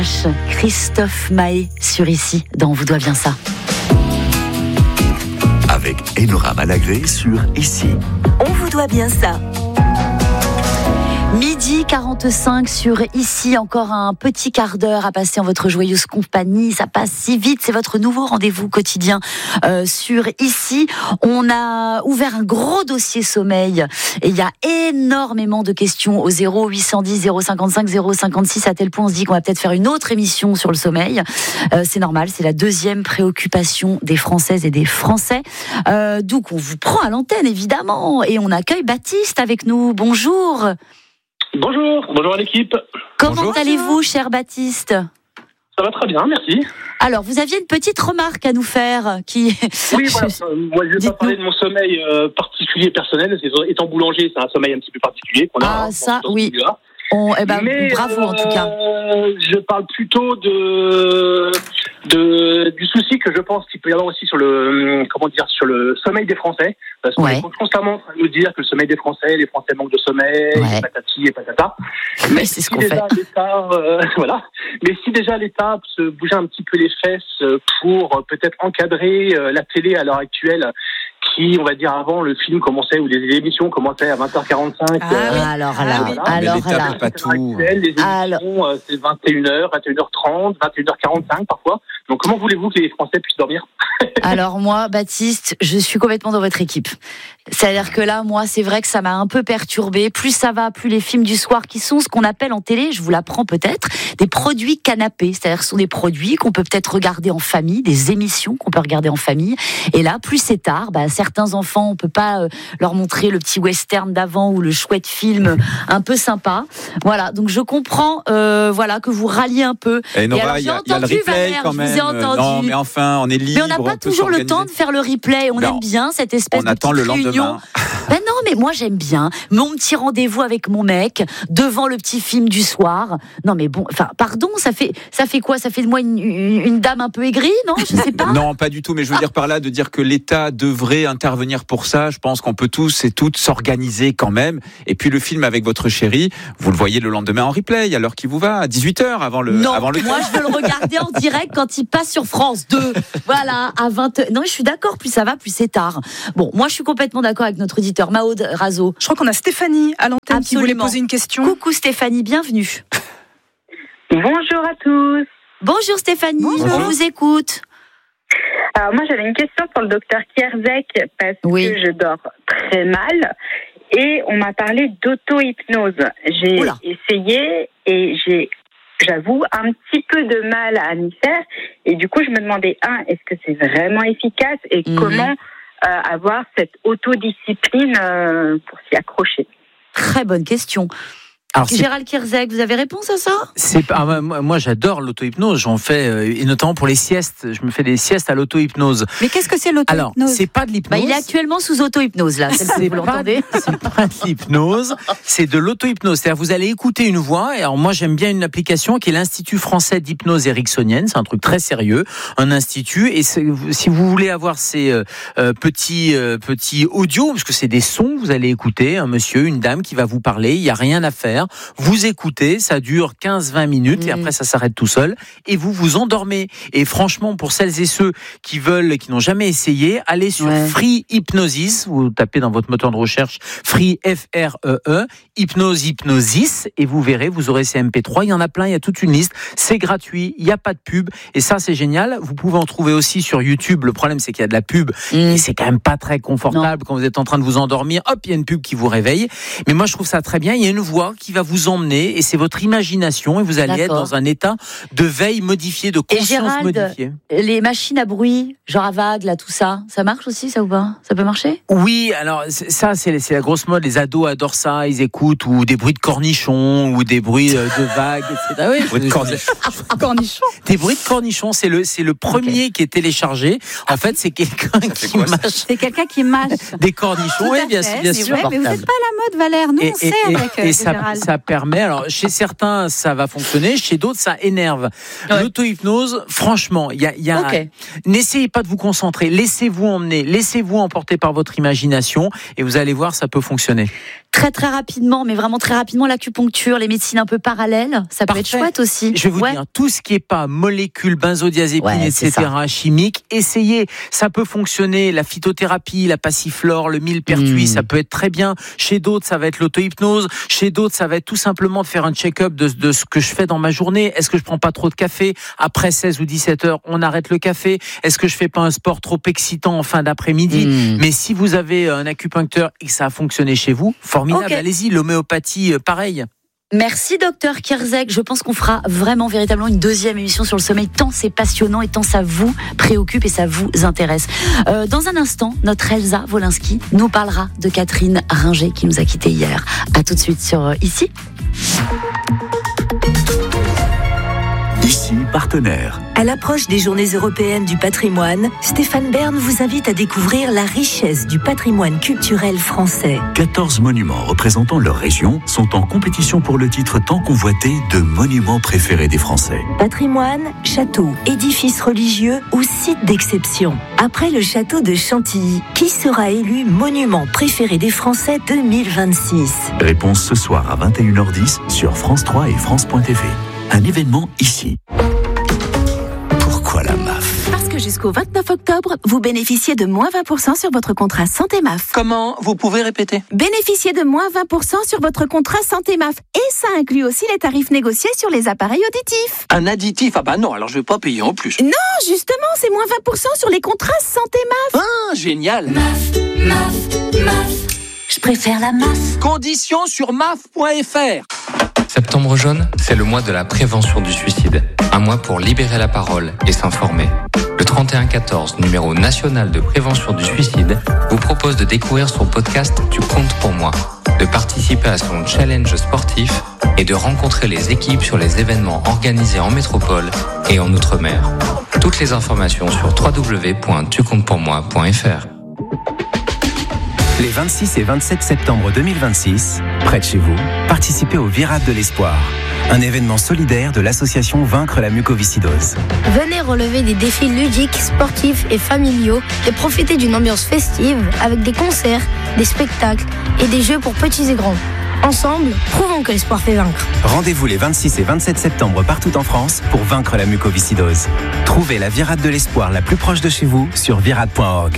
Christophe Maé sur Ici, dans On vous doit bien ça. Avec Enora Malagré sur Ici. On vous doit bien ça. 12h45 sur Ici, encore un petit quart d'heure à passer en votre joyeuse compagnie. Ça passe si vite, c'est votre nouveau rendez-vous quotidien sur Ici. On a ouvert un gros dossier sommeil et il y a énormément de questions au 0810 055 056 à tel point on se dit qu'on va peut-être faire une autre émission sur le sommeil. C'est normal, c'est la deuxième préoccupation des Françaises et des Français. Donc on vous prend à l'antenne évidemment et on accueille Baptiste avec nous. Bonjour. Bonjour à l'équipe. Comment allez-vous, cher Baptiste ? Ça va très bien, merci. Alors, vous aviez une petite remarque à nous faire qui... Oui, voilà. Moi, je ne vais pas parler de mon sommeil particulier personnel. Étant boulanger, c'est un sommeil un petit peu particulier qu'on a. Ah, ça, oui. Mais, bravo, en tout cas. Je parle plutôt du souci que je pense qu'il peut y avoir aussi sur le sommeil des Français. Parce qu'on est constamment en train de nous dire que le sommeil des Français, les Français manquent de sommeil, patati et patata. Mais c'est ce qu'on fait. Mais si déjà l'État se bougeait un petit peu les fesses pour peut-être encadrer la télé à l'heure actuelle, qui, on va dire, avant le film commençait ou les émissions commençaient à 20h45. L'État pas tout. Les émissions, c'est 21h, 21h30, 21h45 parfois. Donc comment voulez-vous que les Français puissent dormir ? Alors moi, Baptiste, je suis complètement dans votre équipe. C'est-à-dire que là, moi, c'est vrai que ça m'a un peu perturbée. Plus ça va, plus les films du soir qui sont ce qu'on appelle en télé, je vous l'apprends peut-être, des produits canapés. C'est-à-dire que ce sont des produits qu'on peut peut-être regarder en famille, des émissions qu'on peut regarder en famille. Et là, plus c'est tard, certains enfants, on peut pas leur montrer le petit western d'avant ou le chouette film un peu sympa. Voilà, donc je comprends que vous ralliez un peu. Et Nora, il y a le replay Valère, quand même. Je vous ai entendu. Non, mais enfin, on est libre. Mais on n'a pas toujours le temps de faire le replay. On aime bien cette espèce de petite réunion. Non, mais moi j'aime bien mon petit rendez-vous avec mon mec devant le petit film du soir. Non, mais bon, pardon, ça fait quoi ? Ça fait de moi une dame un peu aigrie, non ? Je sais pas. Non, pas du tout. Mais je veux dire par là de dire que l'État devrait intervenir pour ça. Je pense qu'on peut tous et toutes s'organiser quand même. Et puis le film avec votre chérie, vous le voyez le lendemain en replay, à l'heure qui vous va, à 18h avant le. Non, avant le moi je veux le regarder en direct quand il passe sur France 2. Voilà, à 20h. Non, je suis d'accord. Plus ça va, plus c'est tard. Bon, moi je suis complètement d'accord avec notre auditeur Maud Razo. Je crois qu'on a Stéphanie à l'antenne. Absolument. Qui voulait poser une question. Coucou Stéphanie, bienvenue. Bonjour à tous. Bonjour Stéphanie, on vous écoute. Alors moi j'avais une question pour le docteur Kierzek parce que je dors très mal et on m'a parlé d'auto-hypnose. J'ai essayé et j'avoue, un petit peu de mal à m'y faire. Et du coup, je me demandais, est-ce que c'est vraiment efficace et comment avoir cette autodiscipline pour s'y accrocher ? Très bonne question. Alors, Gérald Kierzek, vous avez réponse à ça ? Moi, j'adore l'auto-hypnose. J'en fais, et notamment pour les siestes. Je me fais des siestes à l'auto-hypnose. Mais qu'est-ce que c'est l'auto-hypnose ? Alors, c'est pas de l'hypnose. Il est actuellement sous auto-hypnose, là. Vous l'entendez ? C'est pas de l'hypnose. C'est de l'auto-hypnose. C'est-à-dire, vous allez écouter une voix. Et alors, moi, j'aime bien une application qui est l'Institut français d'hypnose ericksonienne. C'est un truc très sérieux. Un institut. Et si vous voulez avoir ces petits audios, parce que c'est des sons, vous allez écouter un monsieur, une dame qui va vous parler. Il y a rien à faire. Vous écoutez, ça dure 15-20 minutes et après ça s'arrête tout seul et vous vous endormez. Et franchement, pour celles et ceux qui n'ont jamais essayé, allez sur Free Hypnosis, vous tapez dans votre moteur de recherche Free F-R-E-E, Hypnosis et vous verrez, vous aurez ces MP3, il y en a plein, il y a toute une liste, c'est gratuit, il n'y a pas de pub et ça c'est génial. Vous pouvez en trouver aussi sur YouTube, le problème c'est qu'il y a de la pub et c'est quand même pas très confortable quand vous êtes en train de vous endormir, hop, il y a une pub qui vous réveille. Mais moi je trouve ça très bien, il y a une voix qui va vous emmener et c'est votre imagination et vous allez être dans un état de veille modifié, de conscience Gérald, modifiée. Les machines à bruit, genre à vagues, là, tout ça, ça marche aussi, ça ou pas ? Ça peut marcher ? Oui, alors ça c'est la grosse mode, les ados adorent ça, ils écoutent ou des bruits de cornichons ou des bruits de vagues, etc. Oui, bruits de cornichons. Des bruits de cornichons, c'est le premier qui est téléchargé. En fait, c'est quelqu'un qui mâche. C'est quelqu'un qui mâche des cornichons, oui, bien sûr. Mais vous n'êtes pas à la mode, Valère. Nous, on sait avec ça permet, alors chez certains ça va fonctionner, chez d'autres ça énerve. L'auto-hypnose, franchement, n'essayez pas de vous concentrer, laissez-vous emmener, laissez-vous emporter par votre imagination et vous allez voir, ça peut fonctionner. Très rapidement, mais vraiment très rapidement, l'acupuncture, les médecines un peu parallèles, ça peut être chouette aussi. Je vais vous dire, tout ce qui n'est pas molécules, benzodiazépines, etc., chimiques, essayez. Ça peut fonctionner, la phytothérapie, la passiflore, le millepertuis, ça peut être très bien. Chez d'autres, ça va être l'auto-hypnose. Chez d'autres, ça va être tout simplement de faire un check-up de ce que je fais dans ma journée. Est-ce que je prends pas trop de café? Après 16 ou 17 heures, on arrête le café. Est-ce que je fais pas un sport trop excitant en fin d'après-midi? Mais si vous avez un acupuncteur et que ça a fonctionné chez vous, formidable, allez-y, l'homéopathie, pareil. Merci docteur Kierzek, je pense qu'on fera vraiment véritablement une deuxième émission sur le sommeil, tant c'est passionnant et tant ça vous préoccupe et ça vous intéresse. Dans un instant, notre Elsa Wolinski nous parlera de Catherine Ringer qui nous a quittés hier. À tout de suite sur Ici. Ici, partenaire. À l'approche des Journées européennes du patrimoine, Stéphane Bern vous invite à découvrir la richesse du patrimoine culturel français. 14 monuments représentant leur région sont en compétition pour le titre tant convoité de monuments préférés des Français. Patrimoine, châteaux, édifices religieux ou sites d'exception. Après le château de Chantilly, qui sera élu monument préféré des Français 2026 ? Réponse ce soir à 21h10 sur France 3 et France.tv. Un événement ici. Pourquoi la MAF ? Parce que jusqu'au 29 octobre, vous bénéficiez de moins 20% sur votre contrat Santé MAF. Comment ? Vous pouvez répéter ? Bénéficiez de moins 20% sur votre contrat Santé MAF. Et ça inclut aussi les tarifs négociés sur les appareils auditifs. Un additif ? Ah bah non, alors je vais pas payer en plus. Non, justement, c'est moins 20% sur les contrats Santé MAF. Ah, génial ! MAF. Je préfère la MAF. Conditions sur maf.fr. Septembre jaune, c'est le mois de la prévention du suicide. Un mois pour libérer la parole et s'informer. Le 3114, numéro national de prévention du suicide, vous propose de découvrir son podcast « Tu comptes pour moi », de participer à son challenge sportif et de rencontrer les équipes sur les événements organisés en métropole et en Outre-mer. Toutes les informations sur www.tucomptespourmoi.fr. Les 26 et 27 septembre 2026, près de chez vous, participez au Virade de l'Espoir, un événement solidaire de l'association Vaincre la mucoviscidose. Venez relever des défis ludiques, sportifs et familiaux et profiter d'une ambiance festive avec des concerts, des spectacles et des jeux pour petits et grands. Ensemble, prouvons que l'espoir fait vaincre. Rendez-vous les 26 et 27 septembre partout en France pour vaincre la mucoviscidose. Trouvez la Virade de l'Espoir la plus proche de chez vous sur virade.org.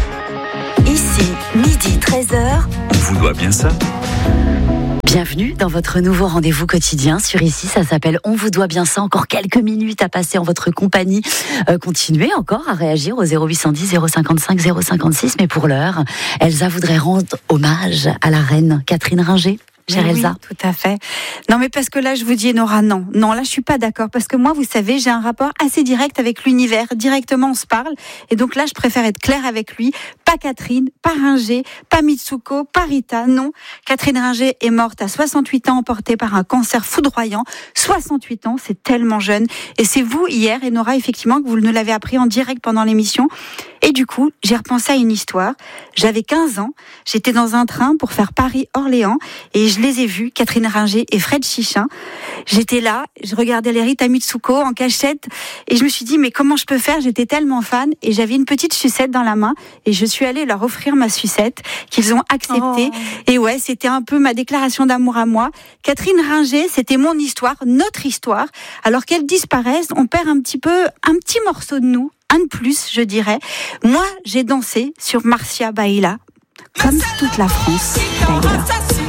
Ici, midi 13h. On vous doit bien ça. Bienvenue dans votre nouveau rendez-vous quotidien sur Ici, ça s'appelle On vous doit bien ça. Encore quelques minutes à passer en votre compagnie. Continuez encore à réagir au 0810 055 056. Mais pour l'heure, Elsa voudrait rendre hommage à la reine Catherine Ringer. Chère Elsa. Oui, tout à fait. Non, mais parce que là, je vous dis, Nora, non, là, je suis pas d'accord. Parce que moi, vous savez, j'ai un rapport assez direct avec l'univers. Directement, on se parle. Et donc là, je préfère être claire avec lui. Pas Catherine, pas Ringer, pas Mitsuko, pas Rita. Non. Catherine Ringer est morte à 68 ans, emportée par un cancer foudroyant. 68 ans, c'est tellement jeune. Et c'est vous, hier, et Nora, effectivement, que vous nous l'avez appris en direct pendant l'émission. Et du coup, j'ai repensé à une histoire. J'avais 15 ans. J'étais dans un train pour faire Paris-Orléans. Et je les ai vus, Catherine Ringer et Fred Chichin. J'étais là, je regardais les Rita Mitsuko en cachette et je me suis dit mais comment je peux faire ? J'étais tellement fan et j'avais une petite sucette dans la main et je suis allée leur offrir ma sucette qu'ils ont acceptée. Et ouais, c'était un peu ma déclaration d'amour à moi. Catherine Ringer, c'était mon histoire, notre histoire. Alors qu'elle disparaisse, on perd un petit morceau de nous, un de plus, je dirais. Moi, j'ai dansé sur Marcia Baila, comme toute la France d'ailleurs.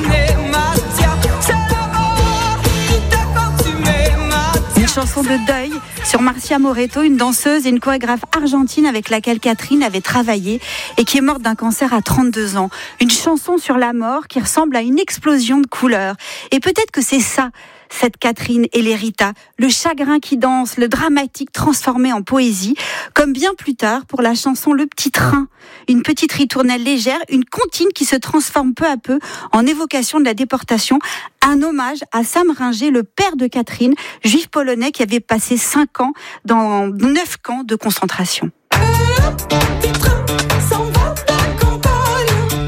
Une chanson de deuil sur Marcia Moreto, une danseuse et une chorégraphe argentine avec laquelle Catherine avait travaillé et qui est morte d'un cancer à 32 ans. Une chanson sur la mort qui ressemble à une explosion de couleurs. Et peut-être que c'est ça, cette Catherine et les Rita, le chagrin qui danse, le dramatique transformé en poésie, comme bien plus tard pour la chanson Le Petit Train, une petite ritournelle légère, une comptine qui se transforme peu à peu en évocation de la déportation, un hommage à Sam Ringer, le père de Catherine, juif polonais qui avait passé 5 ans dans 9 camps de concentration.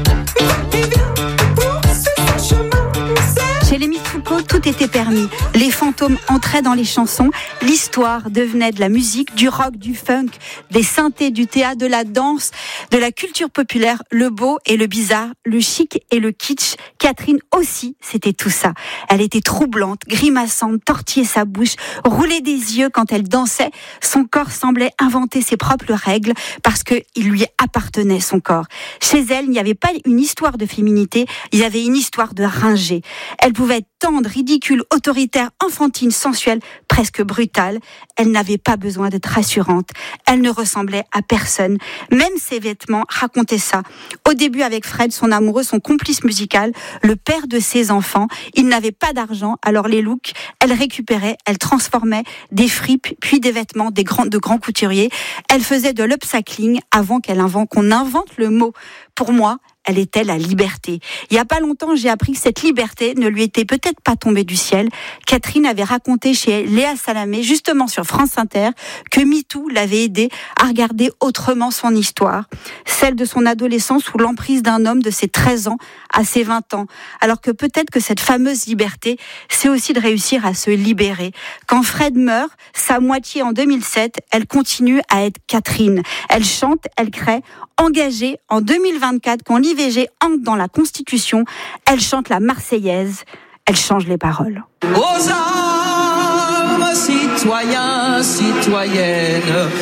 Chez les Mitsuko, tout était permis. Les fantômes entraient dans les chansons. L'histoire devenait de la musique, du rock, du funk, des synthés, du théâtre, de la danse, de la culture populaire, le beau et le bizarre, le chic et le kitsch. Catherine aussi, c'était tout ça. Elle était troublante, grimaçante, tortillait sa bouche, roulait des yeux quand elle dansait. Son corps semblait inventer ses propres règles parce qu'il lui appartenait, son corps. Chez elle, il n'y avait pas une histoire de féminité, il y avait une histoire de ringée. Elle pouvait être tendre, ridicule, autoritaire, enfantine, sensuelle, presque brutale. Elle n'avait pas besoin d'être rassurante. Elle ne ressemblait à personne. Même ses vêtements racontaient ça. Au début, avec Fred, son amoureux, son complice musical, le père de ses enfants, il n'avait pas d'argent, alors les looks, elle récupérait, elle transformait des fripes, puis des vêtements de grands couturiers. Elle faisait de l'upcycling avant qu'on invente le mot. Pour moi, elle était la liberté. Il n'y a pas longtemps, j'ai appris que cette liberté ne lui était peut-être pas tombée du ciel. Catherine avait raconté chez Léa Salamé, justement sur France Inter, que MeToo l'avait aidée à regarder autrement son histoire, celle de son adolescence sous l'emprise d'un homme de ses 13 ans à ses 20 ans. Alors que peut-être que cette fameuse liberté, c'est aussi de réussir à se libérer. Quand Fred meurt, sa moitié en 2007, elle continue à être Catherine. Elle chante, elle crée, engagée en 2024, quand l'IVG entre dans la Constitution, elle chante la Marseillaise, elle change les paroles. Aux hommes, citoyens, citoyennes,